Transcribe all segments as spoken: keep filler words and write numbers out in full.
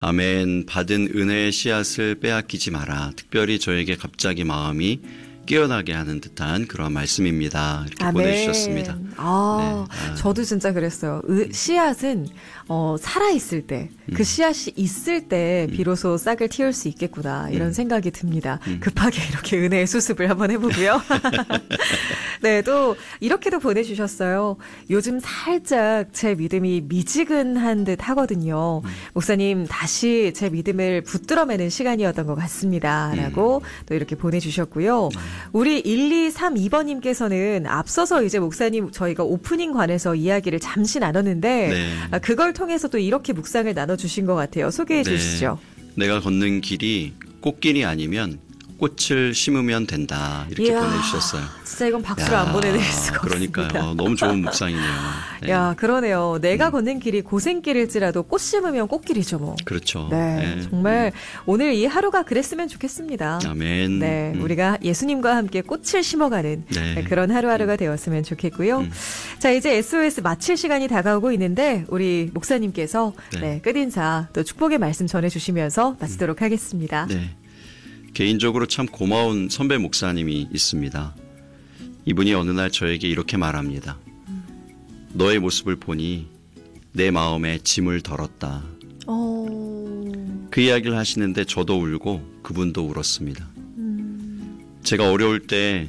아멘. 받은 은혜의 씨앗을 빼앗기지 마라. 특별히 저에게 갑자기 마음이 깨어나게 하는 듯한 그런 말씀입니다. 이렇게 아멘. 보내주셨습니다. 아, 네. 아. 저도 진짜 그랬어요. 의, 씨앗은 어, 살아있을 때, 음. 그 씨앗이 있을 때 비로소 싹을 틔울 수 있겠구나 이런 음. 생각이 듭니다. 음. 급하게 이렇게 은혜의 수습을 한번 해보고요. 네, 또 이렇게도 보내주셨어요. 요즘 살짝 제 믿음이 미지근한 듯 하거든요. 음. 목사님 다시 제 믿음을 붙들어매는 시간이었던 것 같습니다. 라고 음. 또 이렇게 보내주셨고요. 음. 우리 일이삼이 번님께서는 앞서서 이제 목사님 저희가 오프닝 관해서 이야기를 잠시 나눴는데 네. 그걸 통해서 또 이렇게 묵상을 나눠주신 것 같아요. 소개해 네. 주시죠. 내가 걷는 길이 꽃길이 아니면 꽃을 심으면 된다. 이렇게 이야, 보내주셨어요. 진짜 이건 박수를 야, 안 보내드릴 수가 그러니까요. 없습니다. 너무 좋은 묵상이네요. 네. 야, 그러네요. 내가 음. 걷는 길이 고생길일지라도 꽃 심으면 꽃길이죠, 뭐. 그렇죠. 네, 네. 정말 음. 오늘 이 하루가 그랬으면 좋겠습니다. 아멘. 네, 음. 우리가 예수님과 함께 꽃을 심어가는 네. 그런 하루하루가 되었으면 좋겠고요. 음. 자, 이제 에스오에스 마칠 시간이 다가오고 있는데 우리 목사님께서 네. 네, 끝인사 또 축복의 말씀 전해주시면서 마치도록 음. 하겠습니다. 네. 개인적으로 참 고마운 선배 목사님이 있습니다. 이분이 어느 날 저에게 이렇게 말합니다. 너의 모습을 보니 내 마음에 짐을 덜었다. 오. 그 이야기를 하시는데 저도 울고 그분도 울었습니다. 음. 제가 어려울 때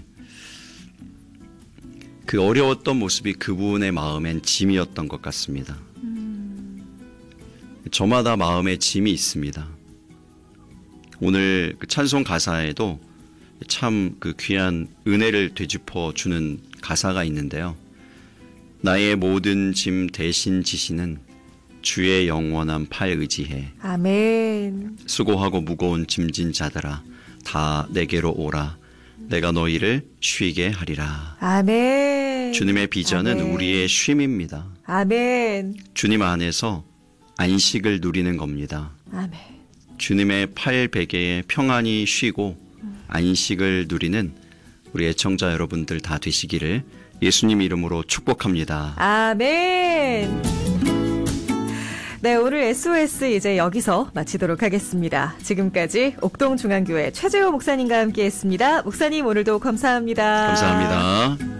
그 어려웠던 모습이 그분의 마음엔 짐이었던 것 같습니다. 음. 저마다 마음에 짐이 있습니다. 오늘 그 찬송 가사에도 참 그 귀한 은혜를 되짚어 주는 가사가 있는데요. 나의 모든 짐 대신 지시는 주의 영원한 팔 의지해. 아멘. 수고하고 무거운 짐진 자들아 다 내게로 오라. 내가 너희를 쉬게 하리라. 아멘. 주님의 비전은 아멘. 우리의 쉼입니다. 아멘. 주님 안에서 안식을 누리는 겁니다. 아멘. 주님의 팔 베개에 평안히 쉬고 안식을 누리는 우리 애청자 여러분들 다 되시기를 예수님 이름으로 축복합니다. 아멘. 네, 오늘 에스오에스 이제 여기서 마치도록 하겠습니다. 지금까지 옥동중앙교회 최재호 목사님과 함께했습니다. 목사님 오늘도 감사합니다. 감사합니다.